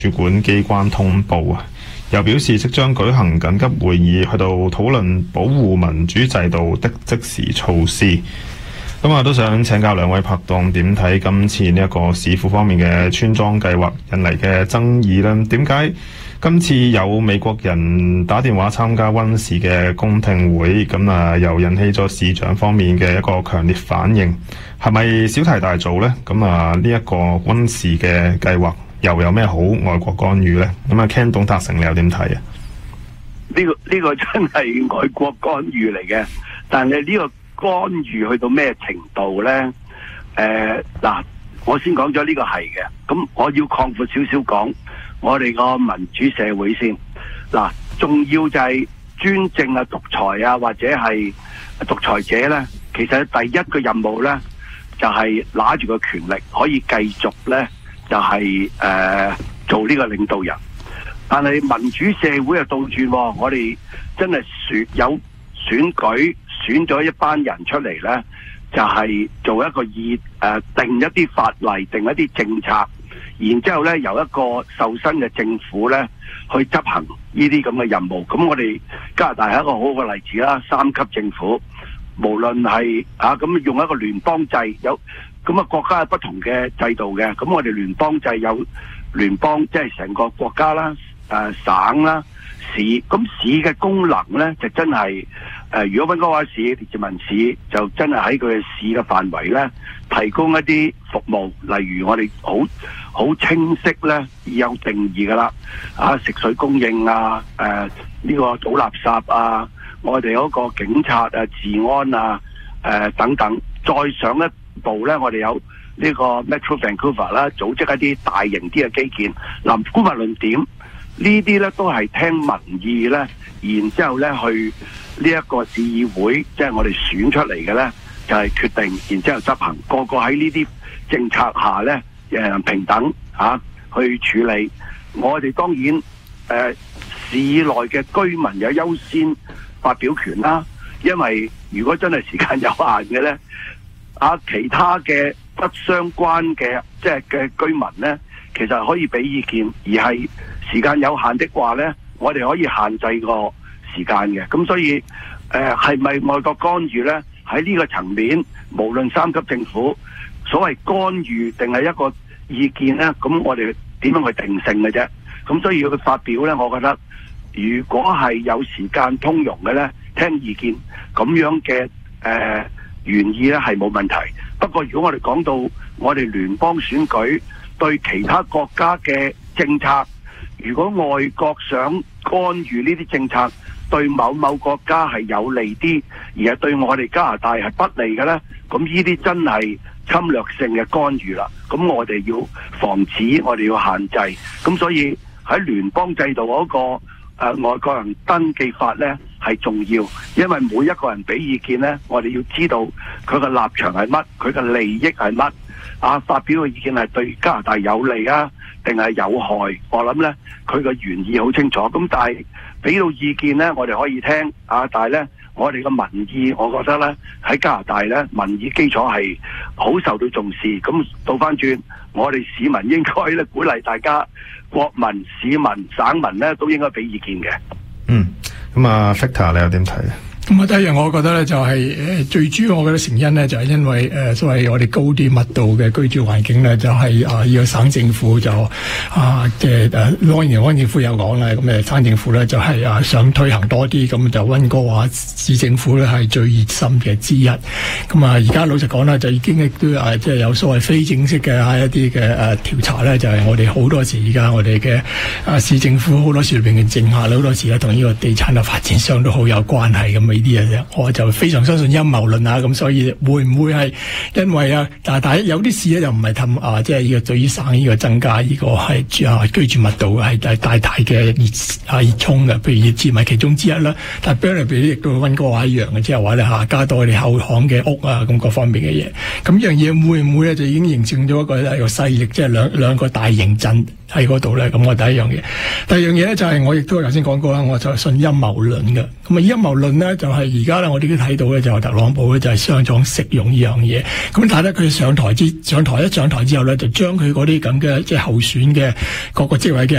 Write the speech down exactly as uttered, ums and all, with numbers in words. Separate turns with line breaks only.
主管機關通報啊，又表示即將舉行緊急會議，去到討論保護民主制度的即時措施。咁啊，都想請教兩位拍檔點睇今次呢一個市府方面嘅村莊計劃引嚟嘅爭議呢？點解今次有美國人打電話參加溫氏嘅公聽會，咁啊又引起咗市長方面嘅一個強烈反應，係咪小題大做呢？咁啊呢一個溫氏嘅計劃又有咩好外國干預呢？咁啊 Ken 董達成你又點睇啊？
呢個呢個真係外國干預嚟嘅，但係呢個干預去到咩程度呢？誒、呃、嗱，我先講咗呢個係嘅，咁我要擴闊少少講我哋個民主社會先。嗱，重要就係專政啊、獨裁啊，或者係獨裁者呢，其實第一個任務呢，就係拿住個權力可以繼續呢，就係、是、誒、呃、做呢個領導人。但係民主社會啊倒轉、哦，我哋真係選有選舉。選咗一班人出嚟呢，就係、是、做一個議誒、呃、定一啲法例，定一啲政策，然之後呢，由一個受薪嘅政府呢去執行呢啲咁嘅任務。咁我哋加拿大係一個好好嘅例子啦，三級政府，無論係啊咁用一個聯邦制，有咁啊國家有不同嘅制度嘅。咁我哋聯邦制有聯邦，即係成個國家啦，誒、呃、省啦。市咁市嘅功能呢，就真係誒、呃，如果溫哥華市、列治文市就真係喺佢嘅市嘅範圍呢，提供一啲服務，例如我哋好好清晰呢，有定義噶啦，啊食水供應啊，誒、呃、呢、這個倒垃圾啊，我哋嗰個警察啊、治安啊，誒、呃、等等，再上一步呢，我哋有呢個 Metro Vancouver 啦，組織一啲大型啲嘅基建。嗱，姑勿論點。呢啲咧都係聽民意咧，然之後咧去呢一個市議會，即係我哋選出嚟嘅咧，就係決定，然之後執行。個個喺呢啲政策下咧，誒平等嚇去處理。我哋當然誒市內嘅居民有優先發表權啦，因為如果真係時間有限嘅咧，啊其他嘅不相關嘅即係嘅居民咧，其實可以俾意見，而係時間有限的話呢，我哋可以限制個時間嘅。咁所以誒係咪外國干預呢？喺呢個層面，無論三級政府所謂干預定係一個意見呢，咁我哋點樣去定性嘅啫？咁所以佢發表呢，我覺得如果係有時間通融嘅呢，聽意見咁樣嘅誒、呃、原意呢係冇問題。不過如果我哋講到我哋聯邦選舉對其他國家嘅政策，如果外國想干預呢啲政策，對某某國家係有利啲，而係對我哋加拿大係不利嘅呢，咁呢啲真係侵略性嘅干預啦。咁我哋要防止，我哋要限制。咁所以喺聯邦制度嗰、那個誒、呃、外國人登記法呢係重要，因為每一個人俾意見呢，我哋要知道佢嘅立場係乜，佢嘅利益係乜。啊！發表嘅意見係對加拿大有利啊，定係有害？我諗呢，佢嘅原意好清楚。咁但係俾到意見呢，我哋可以聽啊。但係呢，我哋嘅民意，我覺得呢，喺加拿大呢，民意基礎係好受到重視。咁倒翻轉，我哋市民應該咧鼓勵大家，國民、市民、省民呢，都應該俾意見嘅。
嗯，咁啊 Victor 你又點睇啊？
咁啊，第一樣我覺得咧就係誒最主要，我覺得成因咧就係因為誒所謂我哋高啲密度嘅居住環境咧，就係啊呢個省政府就啊即係誒當然溫政府有講啦，咁誒省政府咧就係啊想推行多啲，咁就溫哥華市政府咧係最熱心嘅之一。咁啊而家老實講啦，就已經亦都啊即係有所謂非正式嘅一啲嘅誒調查咧，就係我哋好多時而家我哋嘅啊市政府好多時裏邊嘅政客好多時咧同呢個地產嘅發展商都好有關係咁。呢啲嘢我就非常相信陰謀論啊！咁所以會唔會係因為啊？但係有啲事咧又唔係氹啊，即係呢個對於省呢個增加呢個係啊居住密度係大大大嘅熱啊熱衝嘅，譬如熱刺咪其中之一啦。但係 Burnaby 亦都溫哥華一樣嘅，即係話咧嚇加多我哋後巷嘅屋啊咁各方面嘅嘢。咁樣嘢會唔會咧就已經形成咗一個一個勢力，即係兩兩個大型鎮喺嗰度咧？咁我第一樣嘢，第二樣嘢咧就係我亦都頭先講過啦，我就信陰謀論嘅。咁啊陰謀論咧就係而家咧，我哋都睇到咧，就係特朗普咧就係相當適用呢樣嘢。咁睇得佢上台之上台一上台之後咧，就將佢嗰啲咁嘅即係候選嘅各個職位嘅